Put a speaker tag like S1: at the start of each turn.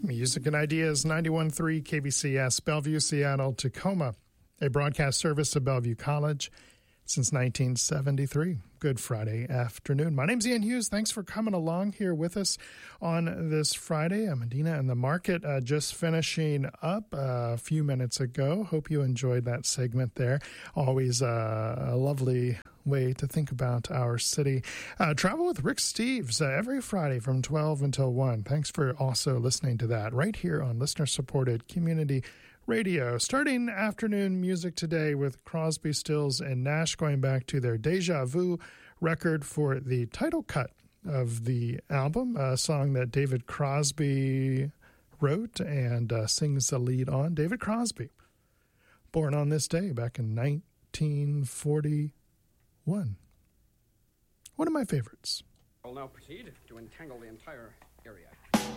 S1: Music and Ideas, 91.3 KBCS, Bellevue, Seattle, Tacoma, a broadcast service of Bellevue College since 1973. Good Friday afternoon. My name's Ian Hughes. Thanks for coming along here with us on this Friday. I'm Medina and the Market, just finishing up a few minutes ago. Hope you enjoyed that segment there. Always a lovely way to think about our city. Travel with Rick Steves every Friday from 12 until 1. Thanks for also listening to that right here on listener-supported community radio. Starting afternoon music today with Crosby, Stills, and Nash, going back to their Deja Vu record for the title cut of the album, a song that David Crosby wrote and sings the lead on. David Crosby, born on this day back in 1941. One of my favorites.
S2: I'll now proceed to entangle the entire area.